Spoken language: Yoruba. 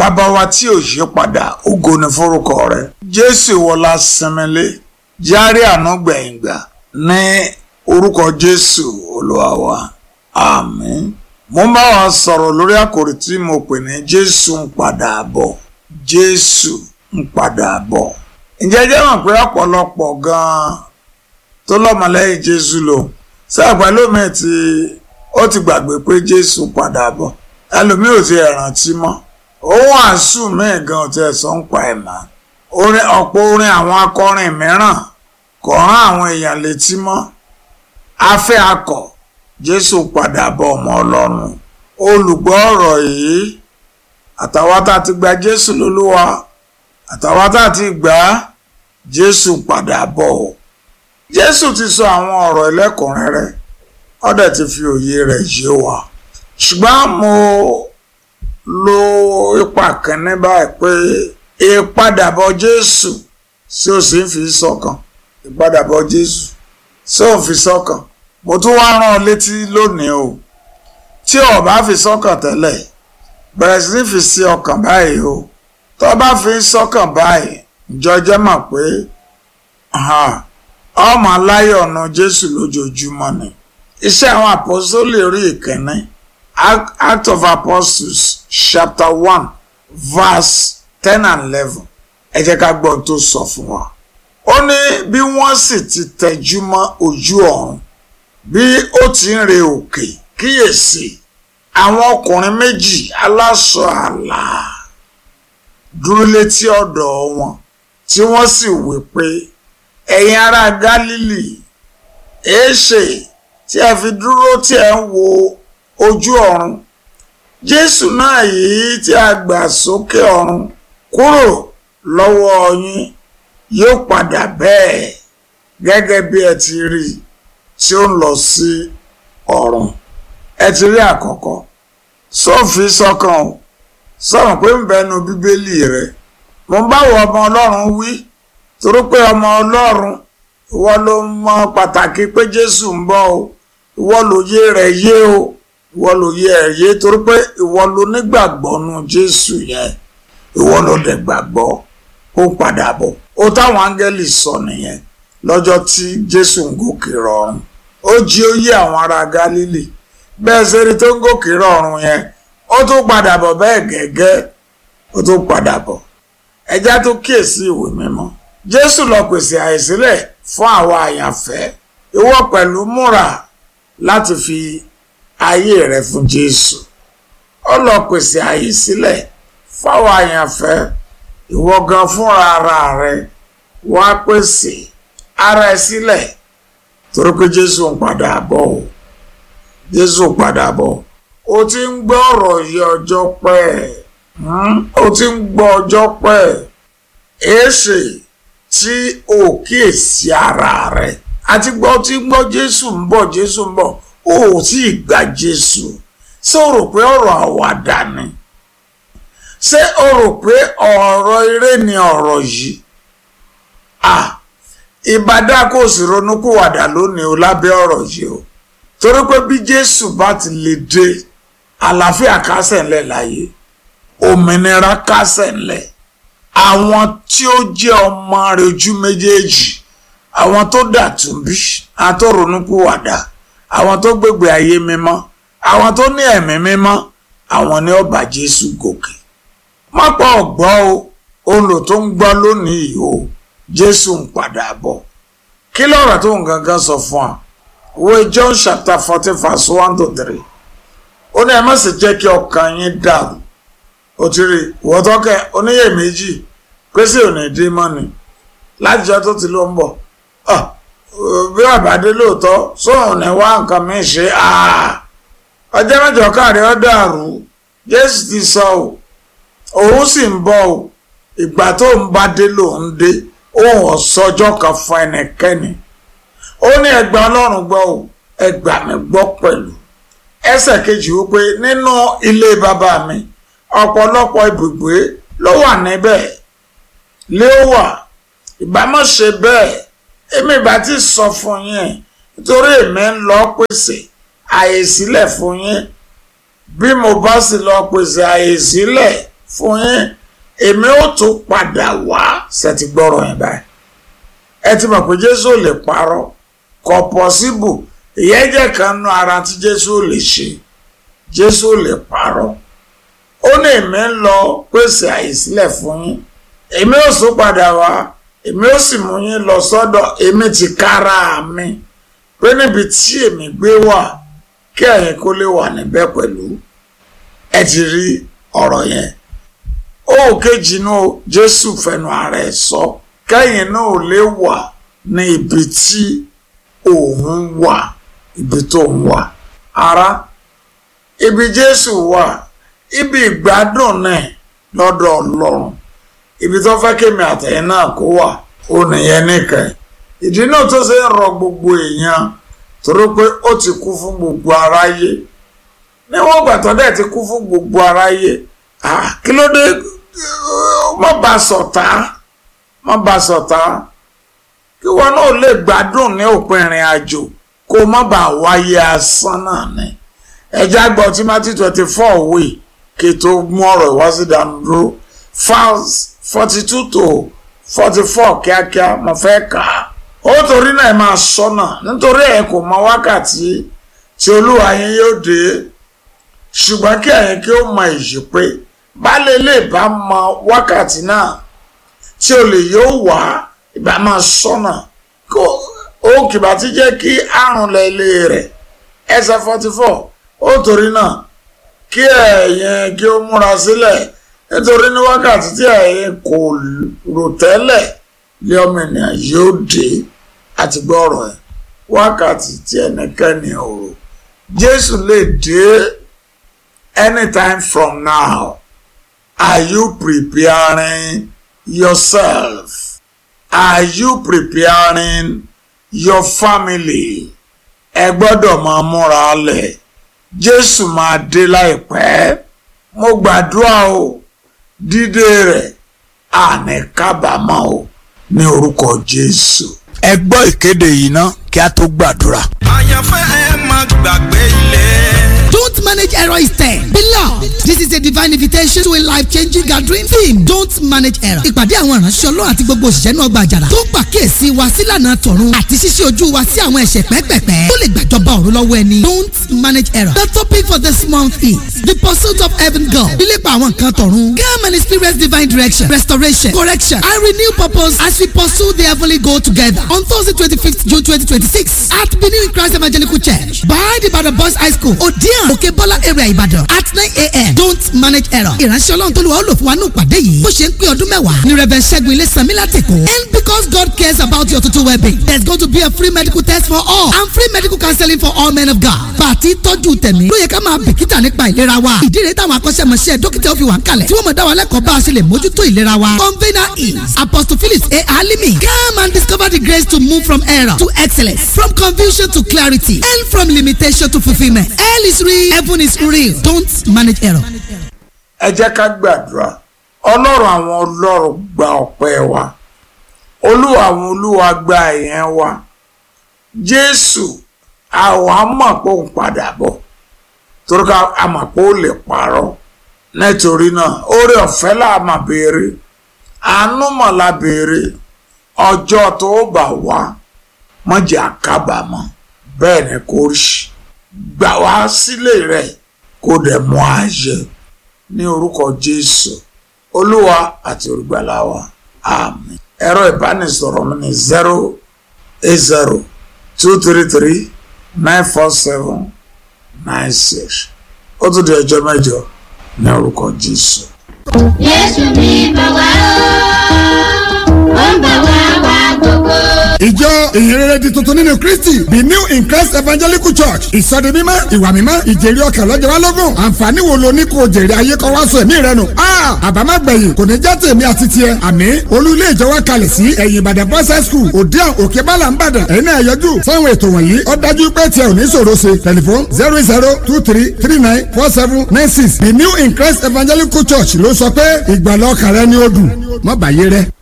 bàbá wa tí ò yí padà, ògo ni forúkọ rẹ̀. Jésù wọlá sinmilé járe àánú gbẹ̀yìngbà ní orúkọ Jésù Olúwa wa. Àmín. Mo bá wa sọ̀rọ̀ lórí àkòrí tí mo pè ní Jésù ń padà bọ̀. Jésù ń padà bọ̀. Ǹjẹ́ jẹ́ mọ̀ pé ọ̀pọ̀lọpọ̀ gan-an tó lọ́mọlẹ́yìn Jésù lò sáà pẹ̀lú mi tí ó ti gbàgbé pé Jésù padà bọ̀. Ẹlòmíì ò ti rántí mọ́. Òun àṣù míì gan ti ẹ̀sọ́ ń pa ẹ̀ mọ́. Ọ̀pọ̀ orin àwọn akọrin mìíràn kò rán àwọn èèyàn létí mọ́. Afẹ́ akọ̀ Jésù padà bọ̀ ọmọ Ọlọ́run. Olùgbọ́ ọ̀rọ̀ yìí àtàwọn tá ti gba Jésù lólúwa àtàwọn tá ti gbà Jésù padà bọ̀. Jésù ti sọ àwọn ọ̀rọ̀ ẹlẹ́kùnrẹ́rẹ́ ó dẹ̀ ti fi òye rẹ̀ yé wa. Ṣùgbọ́n mo lo ipa kan ní báyìí pé ìpadàbọ̀ Jésù tí ó sì ń fi sọ́kàn. Ìpadàbọ̀ Jésù tí ó ń fi sọ́kàn. Mo tún wá rán ọ létí lónìí o. Tí o bá fi sọ́kàn tẹ́lẹ̀, bẹ̀rẹ̀ sí ní fi sí ọkàn báyìí o. Tó bá fi sọ́kàn báyìí, jọjẹ́ mọ̀ pé ọmọ aláyọ̀ ọ̀nà Jésù lójoojúmọ́ ni. Iṣẹ́ àwọn àpọ́sítélì orí ìkíní, Act of Apostles chapter 1 verse 10 and 11. Ẹ jẹ́ ká gbọ́ tó sọ fún wa. Ó ní bí wọ́n sì ti tẹjú mọ́ ojú ọ̀run, bí ó ti ń re òkè, kíyèsí àwọn ọkùnrin méjì aláṣọ àlà dúró létí ọ̀dọ̀ wọn, tí wọ́n sì wí pé, ẹ̀yin ará Gálílì, èéṣe tí ẹ fi dúró tí ẹ ń wo ojú ọ̀run? Jésù náà yìí tí a gbà sókè ọ̀run kúrò lọ́wọ́ yín yóò padà bẹ́ẹ̀ gẹ́gẹ́ bí ẹ ti rí tí ó ń lọ sí ọ̀run. Ẹ ti rí àkọ́kọ́. Sọ́ọ̀fì sọ́kàn o. Sọ̀rọ̀ pé ń bẹnu Bíbélì rẹ̀. Mo ń báwo ọmọ Ọlọ́run wí torí pé ọmọ Ọlọ́run ìwọ ló mọ pàtàkì pé Jésù ń bọ̀ o. Ìwọ lóye rẹ̀ yé o. Ìwọ lóye ẹ̀ yé torí pé ìwọ ló nígbàgbọ́ nu Jésù yẹn. Ìwọ ló dẹ̀ gbàgbọ́ ó padà bọ̀. Ó táwọn áńgẹ́lì sọ nìyẹn lọ́jọ́ tí Jésù ń gòkè rọ̀run. Ó jí ó yé àwọn ará Gálílì. Bẹ́ẹ̀ ṣe rí tó ń gòkè rọ̀run yẹn, ó tún padà bọ̀ bẹ́ẹ̀ gẹ́gẹ́. Ó tún padà bọ̀. Ẹja tó kíyèsí ìwé mímọ́. Jésù lọ pèsè àyè sílẹ̀ fún àwa àyànfẹ́. Ìwọ pẹ̀lú múra láti fi ayé rẹ fún Jésù. Ó lọ pèsè àyè sílẹ̀ fún àwa àyànfẹ́. Ìwọ gan fúnra ara rẹ wá pèsè ara ẹ sílẹ̀ torí pé Jésù ń padà bọ̀ o. Jésù ń padà bọ̀. O ti ń gbọ́ ọ̀rọ̀ yìí ọjọ́ pẹ́. O ti ń gbọ́ ọjọ́ pẹ́. Èéṣe tí o kíyèsí ara rẹ. Àti gbọ́ tí ń gbọ́ Jésù ń bọ̀, Jésù ń bọ̀. O ò tí ì gba Jésù. Ṣé o rò pé ọ̀rọ̀ àwàdà ni? Ṣé o rò pé ọ̀rọ̀ eré ni ọ̀rọ̀ yìí? Ìbádá kò sì ronúkúwàdà lónìí o lábẹ́ ọ̀rọ̀ yìí o. Torí pé bí Jésù bá ti lè dé, àlàáfíà kásẹ̀ ńlẹ̀ láyé, òmìnira kásẹ̀ ńlẹ̀. Àwọn tí ó jẹ́ ọmọ rẹ̀ ojú méjèèjì, àwọn tó dàtúnbí, àwọn tó ronúkúwàdà, àwọn tó gbégbé ayé mímọ́, àwọn tó ní ẹ̀mí mímọ́, àwọn ni ó bá Jésù gòkè. Má pa ọ̀gbọ́ o, olò tó ń gbọ́ lónìí o, Jésù ń padà bọ̀. Kí lọ́rọ̀ tó ń gangan sọ fún wa? Ìwé John chapter 14 verse 1 to 3. Ó ní ẹ má sì jẹ́ kí ọkàn yín dàrú. Ó ti rí ìwọ tọ́kẹ́ oníyèméjì pé sí òní dé mọ́ ni. Láti jọ tó ti ló ń bọ̀. Bí àbádé lóòótọ́ sóhun ní wá nǹkan mi ṣe. Ọjọ́ mẹ́jọ káàrí ó dàrú. Jésù ti sọ o. Òun sì ń bọ̀ o. Ìgbà tó ń bá dé lòun dé. Òun ọ̀sọ́jọ́ kan fún ẹnikẹ́ni. Ó ní ẹ gbà Ọlọ́run gbọ́ o. Ẹ gbà mí gbọ́ pẹ̀lú. Ẹsẹ̀ kejì wípé nínú ilé bàbá mi ọ̀pọ̀lọpọ̀ ibùgbé ló wà níbẹ̀. Lé ó wà. Ìbámọ̀ ṣe bẹ́ẹ̀. Èmi bá ti sọ fún yín nítorí èmi ń lọ pèsè àyè sílẹ̀ fún yín. Bí mo bá sì lọ pèsè àyè sílẹ̀ fún yín èmi ó tún padà wá ṣètì gbọ́rọ̀ yẹn báyìí. Ẹ ti mọ̀ pé Jésù ò lè parọ́ kò pọ́síbù ìyẹn jẹ́ kan nú ara tí Jésù ò lè ṣe. Jésù ò lè parọ́. Ó ní èmi ń lọ pèsè àyè sílẹ̀ fún yín èmi ó tún padà wá èmi ó sì mú yín lọ sọ́dọ̀ èmi tìkára mi pé níbi tí èmi gbé wà kí ẹ̀yin kó lè wà níbẹ̀ pẹ̀lú. Ẹ ti rí ọ̀rọ̀ yẹn. Ó kejì náà Jésù fẹnu ara ẹ̀ sọ kẹ́yìn náà lè wà ní ibi tí òun wà ibi tó ń wà. Ará ibi Jésù wà ibi ìgbádùn náà lọ́dọ̀ Ọlọ́run ibi tó fẹ́ kémi àtẹ̀yìn náà kó wà ó nìyẹn nìkan. Ìdí náà tó ṣe ń rọ gbogbo èèyàn torí pé ó ti kú fún gbogbo aráyé. Níwọ̀n ìgbà tó dẹ̀ ti kú fún gbogbo aráyé kí ló dé má bá ṣọ̀tá kí wọn náà lè gbádùn ní òpin ìrìn àjò kó má bá wáyé asán náà ni. Ẹja gbọ́ tí Matthew 24 wí kí tó mú ọ̀rọ̀ ìwásí dànù verse 42 to 44 kíákíá mo fẹ́ kà á. Ó torí náà ẹ máa ṣọ́nà nítorí ẹ kò mọ wákàtí tí Olúwa yín yóò dé ṣùgbọ́n kí ẹ̀yin kí ó mọ èyí pé baálé lè bá mọ wákàtí náà tí olè yóò wá ìbá máa ṣọ́nà kó ó kìbá ti jẹ́ kí àrùn lẹ ilé rẹ̀. Ẹsẹ̀ 44 ó torí náà kí ẹ̀yin kí ó múra sílẹ̀ nítorí ní wákàtí tí ẹ̀yin kò rò tẹ́lẹ̀ lé ọmọ ènìyàn yóò dé àti gbọ́ ọ̀rọ̀ ẹ̀ wákàtí tí ẹnikẹ́ni ò rò. Jésù lè dé anytime from now. Are you preparing yourself? Are you preparing your family? Ẹ gbọ́dọ̀ máa múra lẹ̀. Jésù máa dé láìpẹ́. Mo gbàdúrà o dídé rẹ̀ àní kábàámọ̀ o ní orúkọ Jésù. Ẹ gbọ́ ìkéde yìí ná kí a tó gbàdúrà. Àyànfẹ́ ẹ má gbàgbé ilé. Don't manage error is 10. Beloved, this is a divine invitation to a life-changing gathering. Theme: Don't manage error. Ìpàdé àwọn ìránṣẹ́ Ọlọ́run àti gbogbo òṣìṣẹ́ náà gba àjàrà tó ń pàkíyèsí wa sílànà tọ̀run àti ṣíṣí ojú wa sí àwọn ẹ̀ṣẹ̀ pẹ́pẹ̀pẹ́ tó lè gbàjọba ọ̀run lọ́wọ́ ẹni. Don't manage error. The topic for this month is the pursuit of heaven God. Lílépa àwọn nǹkan tọ̀run. Come and experience divine direction, restoration, correction, and renew purpose as we pursue the heavenly goal together. On Thursday 25th June 2026 at Benin Christ Evangelical Church by the Ibadan Boys High School, Odian, Okebola area Ibadan at 9 a.m. Don't manage error. Ìránṣẹ́ Ọlọ́run tó lù wá ó lò fún wa ní ìpàdé yìí. Bó ṣe ń pín ọdún mẹ́wàá ní Reverend Ṣẹ́gun Ilé-Sanmí Látẹ̀kọ́. And because God cares about your total well-being, there's going to be a free medical test for all and free medical counseling for all men of God. Pàtí tọ́jú tẹ̀mí ló yẹ ká máa bìkítà nípa ìlera wa. Ìdí rẹ̀ táwọn akọ́ṣẹ́mọṣẹ́ dókítà ó fi wà ń kalẹ̀ tí wọ́n mọ̀ dá wa lẹ́kọ̀ọ́ bá a ṣe lè mójútó ìlera wa. Convener is Apostle Phillips A. Alimi. Come and discover the grace to move from error to excellence, from confusion to clarity, and from limitation to fulfillment. Hell is real, heaven is real. Don't manage error. Ẹ jẹ́ ká gbàdúrà. Ọlọ́run àwọn ọlọ́run gba ọpẹ́ wa. Olúwa àwọn olúwa gba ìyẹn wa. Jésù àwa mọ̀ pé òun padà bọ̀ torí ká a mọ̀ pé ó lè parọ́. Nítorí náà oore ọ̀fẹ́ là máa béèrè, àánú mọ̀ la béèrè. Ọjọ́ tó bá wá má jẹ́ àkábàámọ̀, bẹ́ẹ̀ ni kò rí. Gbà wá sílé rẹ̀ kó dẹ̀ mú ààyè ní orúkọ Jésù Olúwa àti olùgbàlà wa. Àmín. Ẹ̀rọ ìbánisọ̀rọ̀ mi ní 08023394796. Ó tún di ọjọ́ mẹ́jọ ní orúkọ Jésù. Jésù ní bàwá ó ń bàwá wá gbogbo. Ìjọ ìhìnrere di tuntun nínú Kristi the New in Christ Evangelical Church ìsọdi mímọ́ ìwà mímọ́ ìjèrè ọkàn lọ́jọ́ wa lógún. Àǹfààní wo lo ní kò jèrè ayé kan wá sọ ẹ̀mí rẹ nù. Àbámágbẹ̀yìn kò ní já tèmi àti tiẹ̀. Àmín. Olú ilé ìjọ wa kalẹ̀ sí ẹ̀yìn Ìbàdàn Boys High School Odian Òkèbálà Ìbàdàn. Ẹ̀yin náà yọjú sáwọn ètò wọ̀nyí. Ó dájú pé tiẹ̀ ò ní ṣòro ṣe. Tẹlifon 0023394796. The New in Christ Evangelical Church ló sọ pé ìgbàlọ́ ọkàn rẹ ni ó dùn. Má bàyé rẹ.